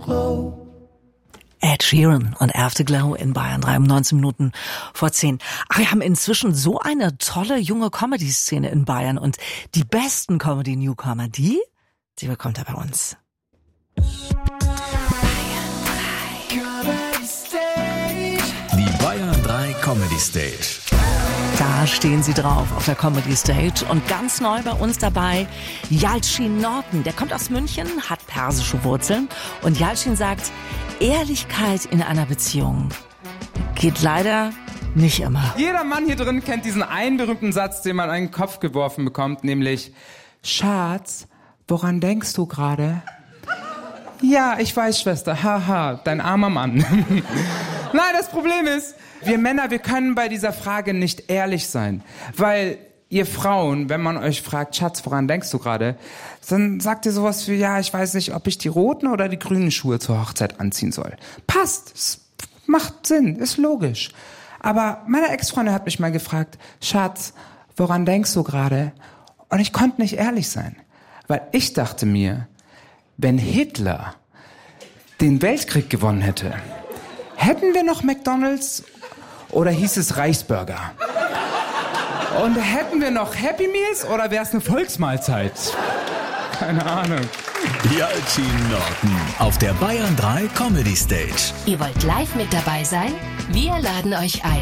Ed Sheeran und Afterglow in Bayern 3 um 19 Minuten vor 10. Ach, wir haben inzwischen so eine tolle junge Comedy-Szene in Bayern und die besten Comedy-Newcomer, die bekommt er bei uns. Die Bayern 3 Comedy Stage. Da stehen sie drauf auf der Comedy Stage und ganz neu bei uns dabei Yalcin Norton. Der kommt aus München, hat persische Wurzeln und Yalcin sagt, Ehrlichkeit in einer Beziehung geht leider nicht immer. Jeder Mann hier drin kennt diesen einen berühmten Satz, den man an den Kopf geworfen bekommt, nämlich Schatz, woran denkst du gerade? Ja, ich weiß, Schwester, haha, dein armer Mann. Nein, das Problem ist, wir Männer, wir können bei dieser Frage nicht ehrlich sein, weil ihr Frauen, wenn man euch fragt, Schatz, woran denkst du gerade, dann sagt ihr sowas wie, ja, ich weiß nicht, ob ich die roten oder die grünen Schuhe zur Hochzeit anziehen soll. Passt, es macht Sinn, ist logisch. Aber meine Ex-Freundin hat mich mal gefragt, Schatz, woran denkst du gerade? Und ich konnte nicht ehrlich sein, weil ich dachte mir, wenn Hitler den Weltkrieg gewonnen hätte, hätten wir noch McDonald's oder hieß es Reichsburger? Und hätten wir noch Happy Meals oder wäre es eine Volksmahlzeit? Keine Ahnung. Yalcin Norton auf der Bayern 3 Comedy Stage. Ihr wollt live mit dabei sein? Wir laden euch ein.